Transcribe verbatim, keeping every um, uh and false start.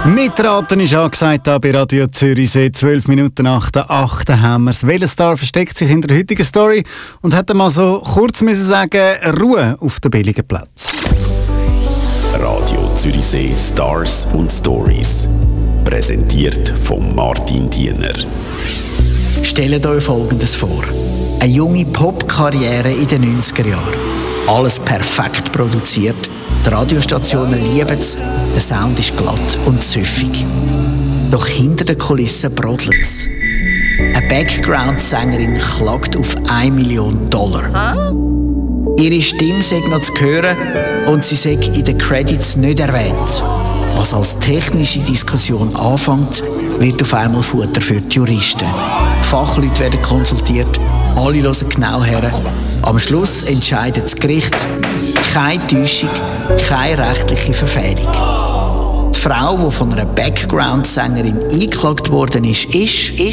Mitraten ist angesagt hier bei Radio Zürichsee. zwölf Minuten nach der achten haben wir es. Welcher Star versteckt sich in der heutigen Story und hat mal so kurz müssen sagen, Ruhe auf den billigen Platz. Radio Zürichsee Stars und Stories. Präsentiert von Martin Diener. Stellt euch Folgendes vor. Eine junge Pop-Karriere in den neunziger Jahren. Alles perfekt produziert. Die Radiostationen lieben es, der Sound ist glatt und süffig. Doch hinter den Kulissen brodelt es. Eine Background-Sängerin klagt auf eine Million Dollar. Huh? Ihre Stimme sei noch zu hören und sie sei in den Credits nicht erwähnt. Was als technische Diskussion anfängt, wird auf einmal Futter für die Juristen. Fachleute werden konsultiert, alle hören genau her. Am Schluss entscheidet das Gericht, keine Täuschung, keine rechtliche Verfehlung. Die Frau, die von einer Background-Sängerin eingeklagt worden ist, ist, ist